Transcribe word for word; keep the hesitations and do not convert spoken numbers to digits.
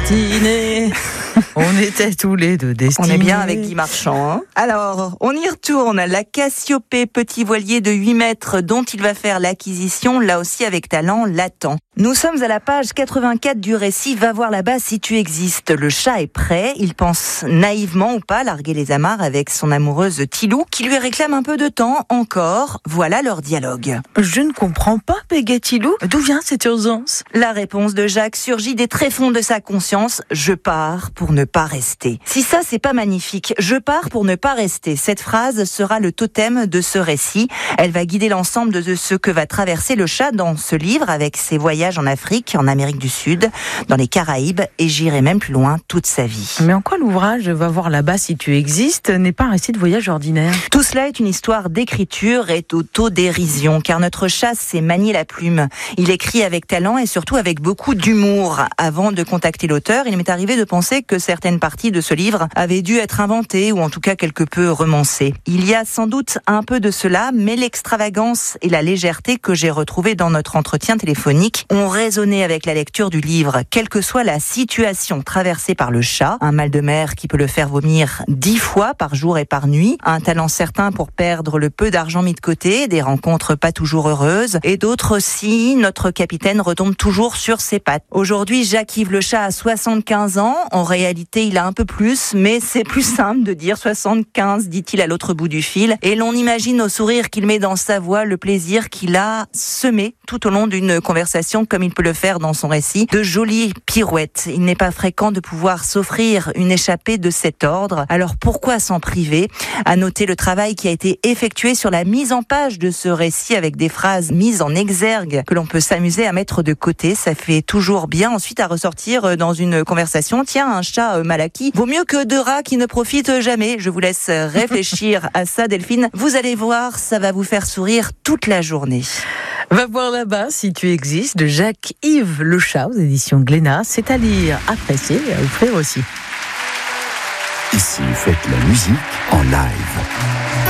destinés. On était tous les deux destinés. On est bien avec Guy Marchand. Hein. Alors, on y retourne. La Cassiopée, petit voilier de huit mètres dont il va faire l'acquisition, là aussi avec talent, l'attend. Nous sommes à la page quatre-vingt-quatre du récit. Va voir là-bas si tu existes. Le chat est prêt. Il pense naïvement ou pas larguer les amarres avec son amoureuse Tilou, qui lui réclame un peu de temps encore. Voilà leur dialogue. Je ne comprends pas, bégait Tilou. D'où vient cette urgence ? La réponse de Jacques surgit des tréfonds de sa conscience. Je pars pour ne pas rester. Si ça, c'est pas magnifique. Je pars pour ne pas rester. Cette phrase sera le totem de ce récit. Elle va guider l'ensemble de ce que va traverser le chat dans ce livre avec ses voyages en Afrique, en Amérique du Sud, dans les Caraïbes et j'irai même plus loin toute sa vie. Mais en quoi l'ouvrage Va voir là-bas si tu existes n'est pas un récit de voyage ordinaire ? Tout cela est une histoire d'écriture et d'autodérision, car notre chat sait manier la plume. Il écrit avec talent et surtout avec beaucoup d'humour. Avant de contacter l'auteur, il m'est arrivé de penser que certaines parties de ce livre avaient dû être inventées ou en tout cas quelque peu romancées. Il y a sans doute un peu de cela, mais l'extravagance et la légèreté que j'ai retrouvées dans notre entretien téléphonique ont résonné avec la lecture du livre, quelle que soit la situation traversée par le chat, un mal de mer qui peut le faire vomir dix fois par jour et par nuit, un talent certain pour perdre le peu d'argent mis de côté, des rencontres pas toujours heureuses, et d'autres aussi, notre capitaine retombe toujours sur ses pattes. Aujourd'hui, Jacques-Yves le chat a soixante-quinze ans, en réalité il a un peu plus, mais c'est plus simple de dire soixante-quinze, dit-il à l'autre bout du fil, et l'on imagine au sourire qu'il met dans sa voix le plaisir qu'il a semé tout au long d'une conversation, comme il peut le faire dans son récit, de jolies pirouettes. Il n'est pas fréquent de pouvoir s'offrir une échappée de cet ordre, alors pourquoi s'en priver ? À noter le travail qui a été effectué sur la mise en page de ce récit avec des phrases mises en exergue que l'on peut s'amuser à mettre de côté, ça fait toujours bien ensuite à ressortir dans une conversation. Tiens, un chat mal acquis vaut mieux que deux rats qui ne profitent jamais. Je vous laisse réfléchir à ça, Delphine. Vous allez voir, ça va vous faire sourire toute la journée. Va voir là-bas si tu existes de Jacques-Yves le chat aux éditions Glénat. C'est à lire, apprécier et à offrir aussi. Ici, faites la musique en live.